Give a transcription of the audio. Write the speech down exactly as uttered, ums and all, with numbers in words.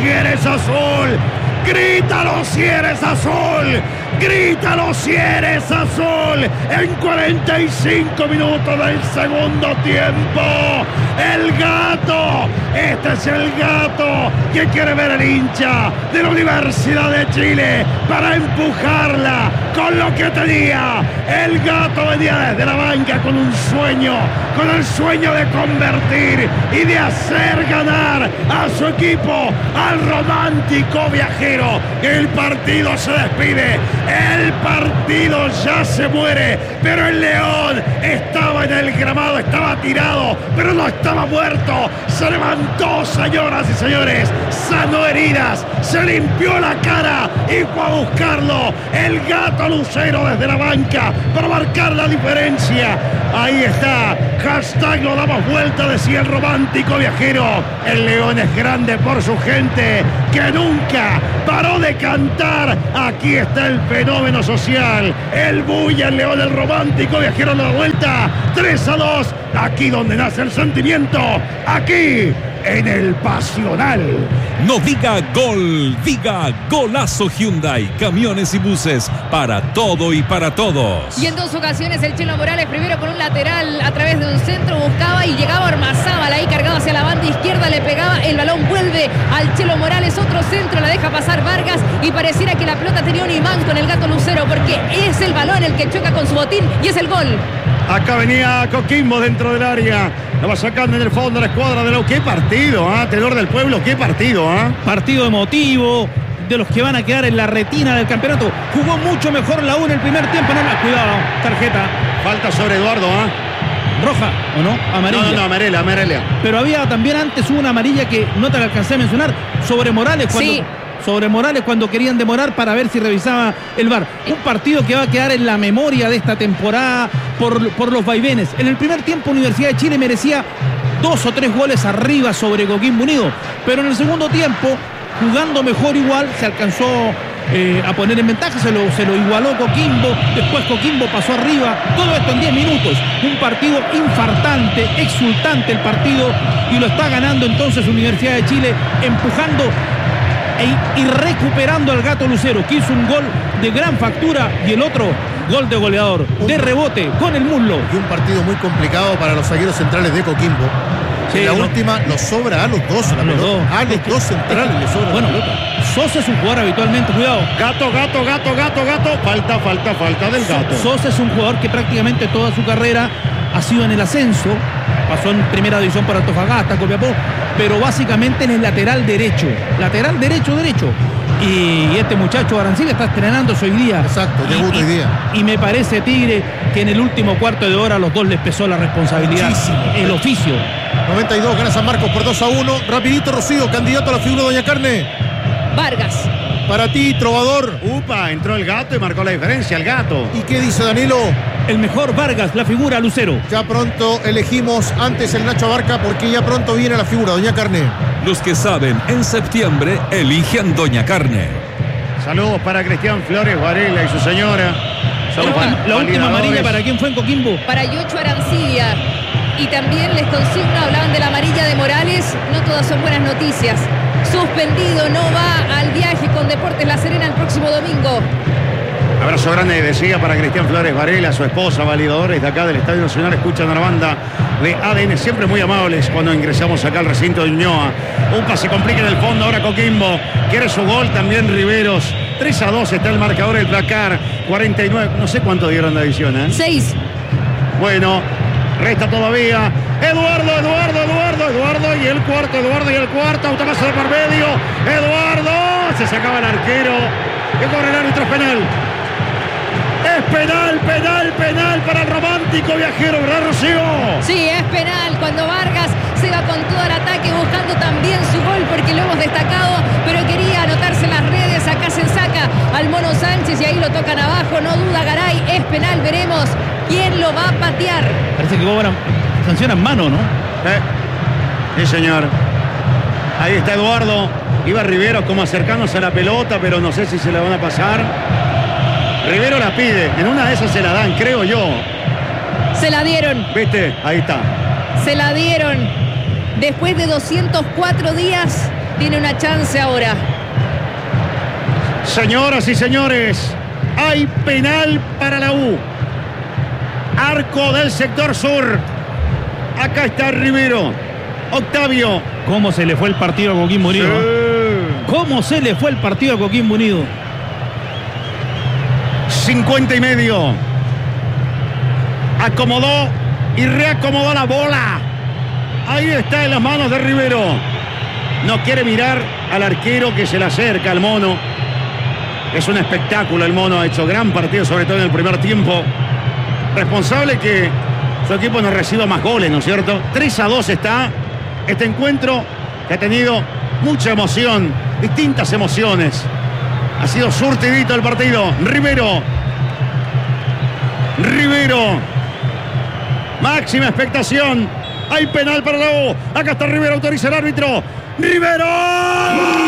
si eres azul. Grítalo si eres azul. Grítalo si eres azul. En cuarenta y cinco minutos del segundo tiempo. El Gato. Este es el Gato que quiere ver el hincha de la Universidad de Chile para empujarla con lo que tenía. El Gato venía desde la banca con un sueño, con el sueño de convertir y de hacer ganar a su equipo, al Romántico Viajero. El partido se despide, el partido ya se muere, pero el León estaba en el gramado, estaba tirado, pero no estaba muerto. Se levantó, señoras y señores, sanó heridas, se limpió la cara y fue a buscarlo el Gato Lucero desde la banca para marcar la diferencia. Ahí está, hashtag lo damos vuelta, decía el Romántico Viajero. El León es grande por su gente, que nunca paró de cantar. Aquí está el fenómeno social, el Bulla, el León, el Romántico Viajero, la vuelta, tres a dos, aquí donde nace el sentimiento, aquí en el Pasional. No diga gol, diga golazo Hyundai, camiones y buses, para todo y para todos. Y en dos ocasiones el Chelo Morales, primero con un lateral a través de un centro, buscaba y llegaba Ormazábal ahí cargado hacia la banda izquierda, le pegaba, el balón vuelve al Chelo Morales, otro centro, la deja pasar Vargas y pareciera que la pelota tenía un imán con el Gato Lucero, porque es el balón el que choca con su botín y es el gol. Acá venía Coquimbo dentro del área. Lo va sacando en el fondo la escuadra de Lau. ¡Qué partido, ah! Tenor del Pueblo, qué partido, ah. Partido emotivo, de los que van a quedar en la retina del campeonato. Jugó mucho mejor la U en el primer tiempo. No, cuidado, tarjeta. Falta sobre Eduardo, ah. ¿Roja o no? Amarilla. No, no, no, amarilla, amarilla. Pero había también antes una amarilla que no te la alcancé a mencionar, sobre Morales cuando... Sí. Sobre Morales cuando querían demorar para ver si revisaba el V A R. Un partido que va a quedar en la memoria de esta temporada por, por los vaivenes. En el primer tiempo Universidad de Chile merecía dos o tres goles arriba sobre Coquimbo Unido, pero en el segundo tiempo, jugando mejor igual, se alcanzó eh, a poner en ventaja, se lo, se lo igualó Coquimbo, después Coquimbo pasó arriba, todo esto en diez minutos. Un partido infartante, exultante el partido, y lo está ganando entonces Universidad de Chile, empujando E, y recuperando al Gato Lucero, que hizo un gol de gran factura y el otro gol de goleador, de rebote, con el muslo. Y un partido muy complicado para los zagueros centrales de Coquimbo. Sí, en la no, última los sobra a los dos la a los pelota. dos. A los dos centrales les sobra bueno, la pelota. Sosa es un jugador habitualmente, cuidado. Gato, gato, gato, gato, gato. Falta, falta, falta del Gato. Sosa es un jugador que prácticamente toda su carrera ha sido en el ascenso. Pasó en primera división para Antofagasta, Copiapó, pero básicamente en el lateral derecho. Lateral derecho, derecho. Y este muchacho Arancibia está estrenando hoy día. Exacto, debut hoy día. Y me parece, Tigre, que en el último cuarto de hora a los dos les pesó la responsabilidad. Muchísimo. El oficio. noventa y dos, gana San Marcos por dos a uno. Rapidito, Rocío, candidato a la figura de Doña Carne. Vargas. Para ti, Trovador. Upa, entró el Gato y marcó la diferencia, el Gato. ¿Y qué dice Danilo? El mejor Vargas, la figura Lucero. Ya pronto elegimos antes el Nacho Abarca porque ya pronto viene la figura, Doña Carne. Los que saben, en septiembre eligen Doña Carne. Saludos para Cristian Flores Varela y su señora. La, para, la última amarilla, ¿para quién fue en Coquimbo? Para Yocho Arancibia. Y también les consigno, hablaban de la amarilla de Morales. No todas son buenas noticias. Suspendido, no va al viaje con Deportes La Serena el próximo domingo. Abrazo grande, decía, para Cristian Flores Varela, su esposa, validadores de acá del Estadio Nacional. Escuchan a la banda de A D N, siempre muy amables cuando ingresamos acá al recinto de Ñoa. Upa, se complica en el fondo ahora Coquimbo. Quiere su gol también Riveros. tres a dos está el marcador, el placar. cuarenta y nueve, no sé cuánto dieron la edición, ¿eh? seis. Bueno, resta todavía. Eduardo, Eduardo, Eduardo, Eduardo y el cuarto, Eduardo y el cuarto. Autopaso de por medio. Eduardo, se sacaba el arquero. Que corre el árbitro, penal. Es penal, penal, penal para el Romántico Viajero, ¿verdad, Rocío? Sí, es penal cuando Vargas se va con todo el ataque buscando también su gol, porque lo hemos destacado, pero quería anotarse en las redes. Acá se saca al Mono Sánchez y ahí lo tocan abajo, no duda Garay, es penal, veremos quién lo va a patear. Parece que cobran, sancionan mano, ¿no? Eh, sí, señor. Ahí está Eduardo. Iba Riveros como acercándose a la pelota, pero no sé si se la van a pasar. Rivero la pide, en una de esas se la dan, creo yo. Se la dieron. ¿Viste? Ahí está. Se la dieron. Después de doscientos cuatro días tiene una chance ahora. Señoras y señores, hay penal para la U. Arco del sector sur. Acá está Rivero. Octavio. ¿Cómo se le fue el partido a Coquimbo Unido? Sí. ¿Cómo se le fue el partido a Coquimbo Unido? cincuenta y medio. Acomodó y reacomodó la bola. Ahí está en las manos de Rivero. No quiere mirar al arquero que se le acerca al mono. Es un espectáculo el mono. Ha hecho gran partido, sobre todo en el primer tiempo. Responsable que su equipo no reciba más goles, ¿no es cierto? tres a dos está este encuentro que ha tenido mucha emoción, distintas emociones. Ha sido surtidito el partido. Rivero. Rivero. Máxima expectación. Hay penal para la U. Acá está Rivero, autoriza el árbitro. ¡Rivero!